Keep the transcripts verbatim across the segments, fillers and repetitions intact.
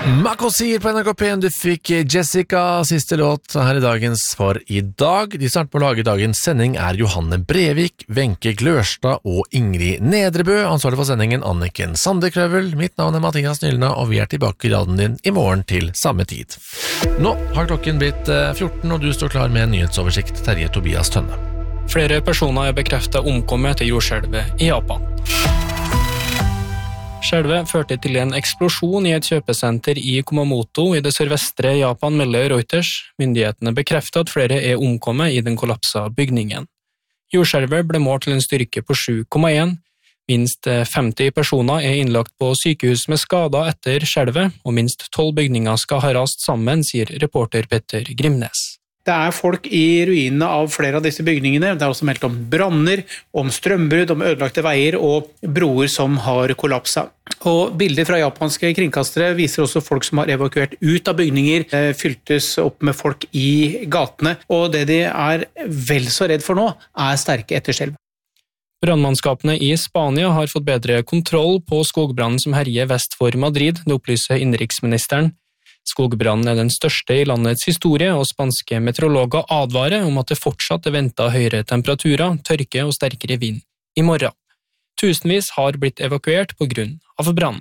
Mako sier på N R K P en, du fikk Jessica, siste låt her i dagens For i dag. De starter på å lage dagens sending er Johanne Brevik, Wenche Glørstad og Ingrid Nedrebø. Ansvarlig for sendingen Anniken Sandekrøvel. Mitt navn er Mathias Nylna, og vi er tilbake i radioen din i morgen til samme tid. Nå har klokken blitt fjorten, og du står klar med en nyhetsoversikt, Terje Tobias Tønne. Flere personer er bekreftet omkommet etter jordskjelvet i Japan. Skjelvet førte til en eksplosjon i et kjøpesenter i Kumamoto i det sørvestre Japan, melder Reuters. Myndighetene bekrefter at flere er omkommet i den kollapsa bygningen. Jordskjelvet ble målt til en styrke på sju komma én. Minst femti personer er innlagt på sykehus med skader etter skjelvet, og minst tolv bygninger skal ha rast sammen, sier reporter Petter Grimnes. Det er folk i ruinene av flere av disse bygningene. Det er også meldt om branner, om strømbrudd, om ødelagte veier og broer som har kollapset. Og bilder fra japanske kringkastere viser også folk som har evakuert ut av bygninger, fyltes opp med folk i gatene. Og det de er vel så redd for nå, er sterke etterskjelv. Brannmannskapene i Spania har fått bedre kontroll på skogbrannen som herjer vest for Madrid, det opplyser innenriksministeren. Skogbrannen er den største i landets historie, og spanske meteorologer advarer om at det fortsatt er ventet høyere temperaturer, tørke og sterkere vind i morgen. Tusenvis har blitt evakuert på grunn av brannen.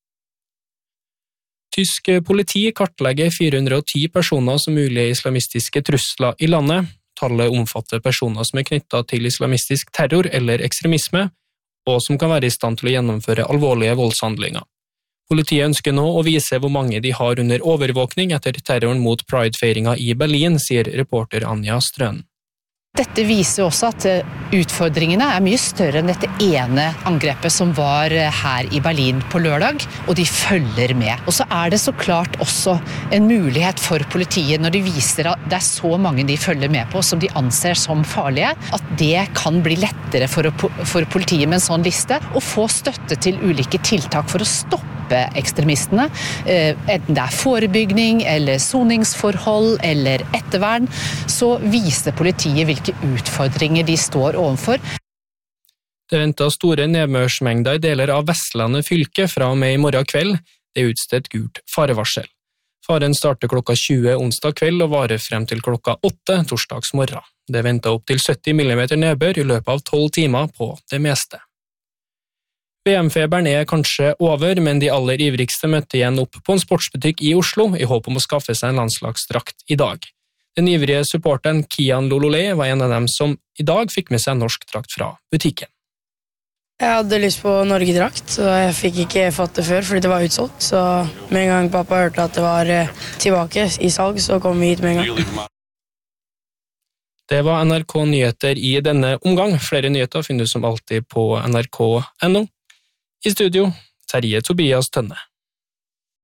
Tysk politi kartlegger fire hundre og ti personer som mulige islamistiske trusler i landet. Tallet omfatter personer som er knyttet til islamistisk terror eller ekstremisme, og som kan være i stand til å gjennomføre alvorlige voldshandlinger. Politiet ønsker nå å vise hvor mange de har under overvåkning etter terroren mot Pride-feiringen i Berlin, sier reporter Anja Strøn. Dette viser også at utfordringene er mye større enn dette ene angrepet som var her i Berlin på lørdag, og de følger med. Og så er det så klart også en mulighet for politiet når de viser at det er så mange de følger med på som de anser som farlige, at det kan bli lettere for, for politiet med en sånn liste å få støtte til ulike tiltak for å stoppe ekstremistene, enten det er forebygging eller soningsforhold eller ettervern, så viser politiet hvilke utfordringer de står overfor. Det venter store nedbørsmengder i deler av Vestlandet fylke fra og med i morgen kveld. Det er utstedt gult farevarsel. Faren starter klokka tjue onsdag kveld og varer frem til klokka åtte torsdags morgen. Det venter opp til sytti millimeter nedbør i løpet av tolv timer på det meste. V M-feberen er kanskje over, men de aller ivrigste møtte igjen opp på en sportsbutikk i Oslo i håp om å skaffe seg en landslagsdrakt i dag. Den ivrige supporteren Kian Lololé var en av dem som i dag fikk med seg en norsk drakt fra butikken. Jeg hadde lyst på Norge-drakt, så jeg fikk ikke fått det før fordi det var utsolgt. Så med en gang pappa hørte at det var tilbake i salg, så kom vi hit med en gang. Det var N R K Nyheter i denne omgang. Flere nyheter finner du som alltid på N R K punktum no. I studio, Terje Tobias Tønne.